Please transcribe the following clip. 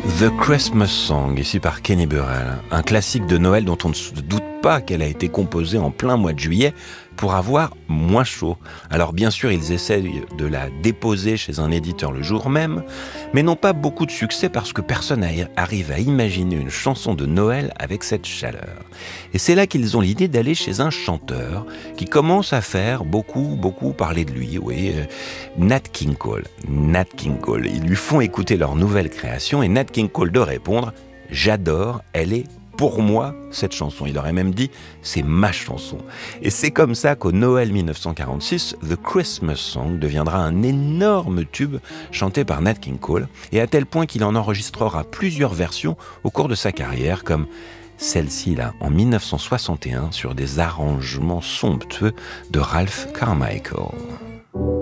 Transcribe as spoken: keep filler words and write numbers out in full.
The Christmas Song, ici par Kenny Burrell, un classique de Noël dont on ne se doute pas qu'elle a été composée en plein mois de juillet pour avoir moins chaud. Alors bien sûr, ils essayent de la déposer chez un éditeur le jour même, mais n'ont pas beaucoup de succès parce que personne n'arrive à imaginer une chanson de Noël avec cette chaleur. Et c'est là qu'ils ont l'idée d'aller chez un chanteur qui commence à faire beaucoup, beaucoup parler de lui, oui, euh, Nat King Cole. Nat King Cole. Ils lui font écouter leur nouvelle création et Nat King Cole de répondre « J'adore, elle est pour moi, cette chanson ». Il aurait même dit « c'est ma chanson ». Et c'est comme ça qu'au Noël dix-neuf cent quarante-six, The Christmas Song deviendra un énorme tube chanté par Nat King Cole, et à tel point qu'il en enregistrera plusieurs versions au cours de sa carrière, comme celle-ci là, en dix-neuf cent soixante et un, sur des arrangements somptueux de Ralph Carmichael.